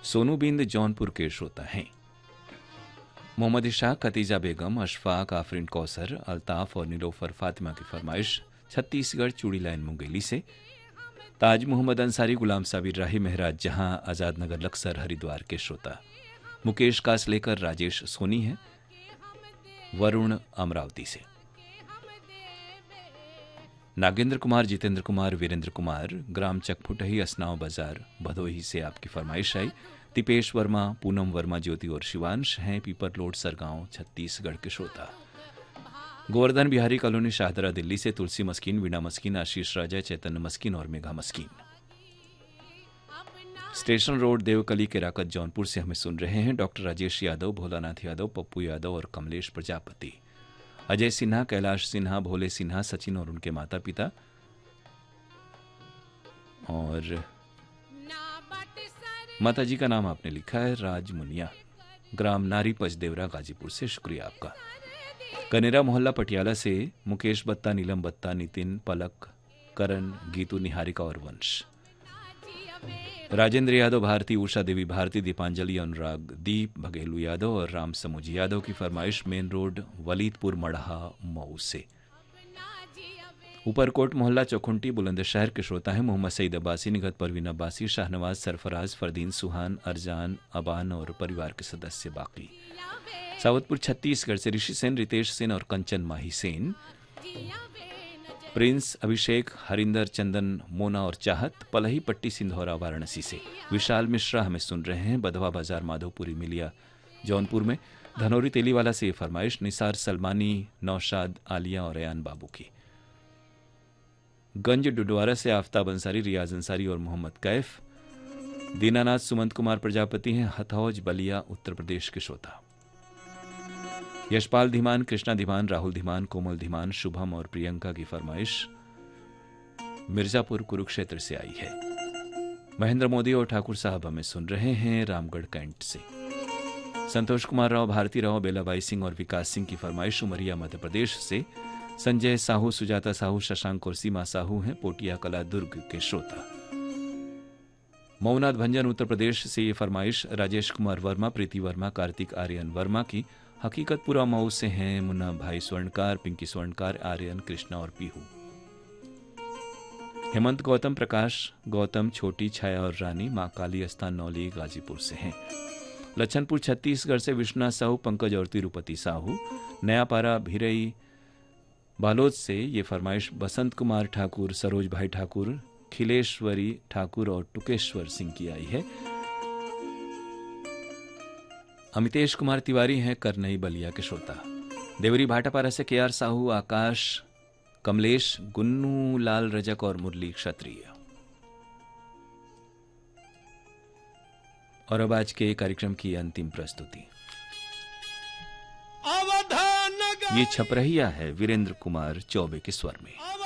सोनू बिंद जौनपुर के श्रोता हैं। मोहम्मद इशाक, खतीजा बेगम, अशफाक, आफरीन कौसर, अल्ताफ और नीलोफर फातिमा की फरमाइश छत्तीसगढ़ चूड़ी लाइन मुंगेली से। ताज मोहम्मद अंसारी, गुलाम साबिर राही, महराज जहां, आजाद नगर लक्सर हरिद्वार के श्रोता। मुकेश कासलेकर, राजेश सोनी है, वरुण अमरावती से। नागेंद्र कुमार, जितेंद्र कुमार, वीरेंद्र कुमार, ग्राम चकफुटही, असनाव बाजार, भदोही से आपकी फरमाइश आई। दीपेश वर्मा, पूनम वर्मा, ज्योति और शिवांश हैं पीपर लोड सरगांव छत्तीसगढ़ के श्रोता। गोवर्धन बिहारी कॉलोनी, शाहदरा, दिल्ली से तुलसी मस्कीन, वीणा मस्कीन, आशीष राजा, चैतन्य मस्कीन और मेघा मस्कीन। स्टेशन रोड, देवकली, केराकत, जौनपुर से हमें सुन रहे हैं डॉक्टर राजेश यादव, भोलानाथ यादव, पप्पू यादव और कमलेश प्रजापति। अजय सिन्हा, कैलाश सिन्हा, भोले सिन्हा, सचिन और उनके माता पिता। और माताजी का नाम आपने लिखा है राज मुनिया, ग्राम नारी पचदेवरा, गाजीपुर से। शुक्रिया आपका। कनेरा मोहल्ला, पटियाला से मुकेश बत्ता, नीलम बत्ता, नितिन, पलक, करण, गीतू, निहारिका और वंश। राजेंद्र यादव, भारती, उषा देवी भारती, दीपांजलि, अनुराग, दीप, भगेलू यादव और राम समूजी यादव की फरमाइश मेन रोड, वलीदपुर, मड़हा, मऊ से। ऊपरकोट मोहल्ला, चौखुंटी, बुलंदशहर के श्रोता हैं मोहम्मद सईद अब्बासी, निगत परवीन अब्बासी, शाहनवाज, सरफराज, फरदीन, सुहान, अरजान, अबान और परिवार के सदस्य बाकी। सावतपुर छत्तीसगढ़ से ऋषि सेन, रितेश सेन और कंचन माही सेन। प्रिंस, अभिषेक, हरिंदर, चंदन, मोना और चाहत, पलही पट्टी, सिंधौरा, वाराणसी से। विशाल मिश्रा हमें सुन रहे हैं बधवा बाजार, माधोपुरी, मिलिया, जौनपुर में। धनौरी तेलीवाला से ये फरमाइश निसार सलमानी, नौशाद, आलिया और अयान बाबू की। गंज डुडवारा से आफ्ताब अंसारी, रियाज अंसारी और मोहम्मद कैफ। दीनानाथ, सुमंत कुमार प्रजापति हैं, हथौज, बलिया, उत्तर प्रदेश के श्रोता। यशपाल धीमान, कृष्णा धीमान, राहुल धीमान, कोमल धीमान, शुभम और प्रियंका की फरमाइश मिर्जापुर, कुरुक्षेत्र से आई है। महेंद्र मोदी और ठाकुर साहब हमें सुन रहे हैं रामगढ़ कैंट से। संतोष कुमार राव, भारती राव, बेलाबाई सिंह और विकास सिंह की फरमाइश उमरिया, मध्य प्रदेश से। संजय साहू, सुजाता साहू, शशांक और सीमा साहू हैं पोटिया कला, दुर्ग के श्रोता। मऊनाथ भंजन, उत्तर प्रदेश से ये फरमाइश राजेश कुमार वर्मा, प्रीति वर्मा, कार्तिक आर्यन वर्मा की। हकीकतपुरा मऊ से हैं मुन्ना भाई स्वर्णकार, पिंकी स्वर्णकार, आर्यन, कृष्णा और पीहू। हेमंत गौतम, प्रकाश गौतम, छोटी छाया और रानी, मां काली अस्थान, नौली, गाजीपुर से हैं। लच्छनपुर छत्तीसगढ़ से विश्वनाथ साहू, पंकज और तिरुपति साहू। नयापारा, भिरई, बालोद से ये फरमाइश बसंत कुमार ठाकुर, सरोज भाई ठाकुर, खिलेश्वरी ठाकुर और टुकेश्वर सिंह की आई है। अमितेश कुमार तिवारी हैं करनई, बलिया के श्रोता। देवरी भाटापारा से केआर साहू, आकाश, कमलेश, गुन्नू लाल रजक और मुरली क्षत्रिय। और अब आज के कार्यक्रम की अंतिम प्रस्तुति, ये छपरहिया है वीरेंद्र कुमार चौबे के स्वर में।